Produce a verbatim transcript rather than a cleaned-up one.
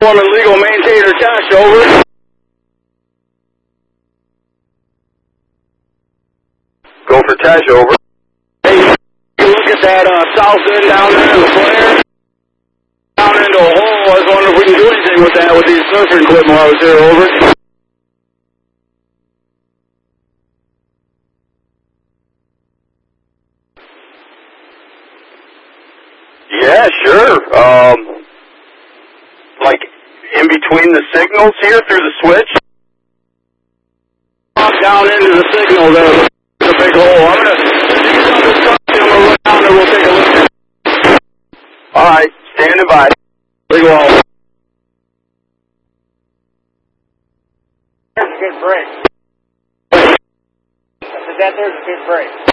One illegal maintainer Tash, over. Go for Tash, over. Hey, you look at that uh, south end down there in the flare. Down into a hole. I was wondering if we can do anything with that with these surfing equipment while I was here, over. Yeah, sure. Um, like in between the signals here through the switch. Down into the signal there. There's a big hole. I'm gonna use on this truck. I'm gonna run down there. We'll take a look. All right, standing by. Big wall. There's a good break. I said that there's a good break.